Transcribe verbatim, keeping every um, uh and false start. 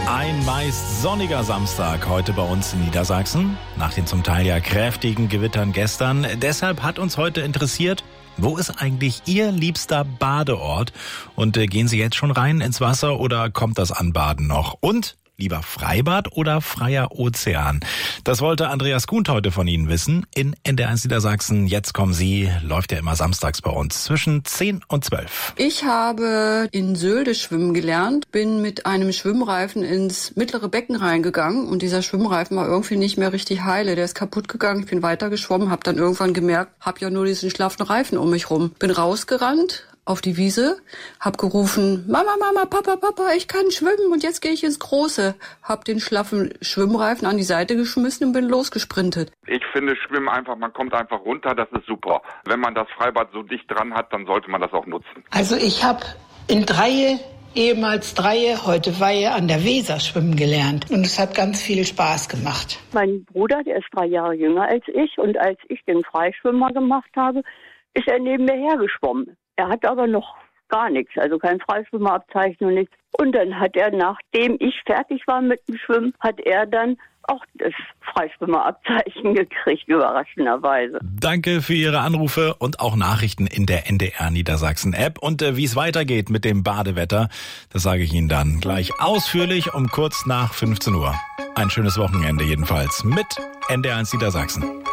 Ein meist sonniger Samstag heute bei uns in Niedersachsen. Nach den zum Teil ja kräftigen Gewittern gestern. Deshalb hat uns heute interessiert, wo ist eigentlich Ihr liebster Badeort? Und äh, gehen Sie jetzt schon rein ins Wasser oder kommt das Anbaden noch? Und lieber Freibad oder freier Ozean? Das wollte Andreas Kuhn heute von Ihnen wissen. In N D R eins Niedersachsen, jetzt kommen Sie, läuft ja immer samstags bei uns zwischen zehn und zwölf. Ich habe in Sölde schwimmen gelernt, bin mit einem Schwimmreifen ins mittlere Becken reingegangen und dieser Schwimmreifen war irgendwie nicht mehr richtig heile. Der ist kaputt gegangen, ich bin weiter geschwommen, habe dann irgendwann gemerkt, habe ja nur diesen schlaffen Reifen um mich rum. Bin rausgerannt auf die Wiese, hab gerufen, Mama, Mama, Papa, Papa, ich kann schwimmen und jetzt gehe ich ins Große. Hab den schlaffen Schwimmreifen an die Seite geschmissen und bin losgesprintet. Ich finde Schwimmen einfach, man kommt einfach runter, das ist super. Wenn man das Freibad so dicht dran hat, dann sollte man das auch nutzen. Also ich habe in Dreie, ehemals Dreie, heute Weihe an der Weser schwimmen gelernt und es hat ganz viel Spaß gemacht. Mein Bruder, der ist drei Jahre jünger als ich und als ich den Freischwimmer gemacht habe, ist er neben mir hergeschwommen. Er hat aber noch gar nichts, also kein Freischwimmerabzeichen und nichts. Und dann hat er, nachdem ich fertig war mit dem Schwimmen, hat er dann auch das Freischwimmerabzeichen gekriegt, überraschenderweise. Danke für Ihre Anrufe und auch Nachrichten in der N D R Niedersachsen App. Und äh, wie es weitergeht mit dem Badewetter, das sage ich Ihnen dann gleich ausführlich um kurz nach fünfzehn Uhr. Ein schönes Wochenende jedenfalls mit N D R eins Niedersachsen.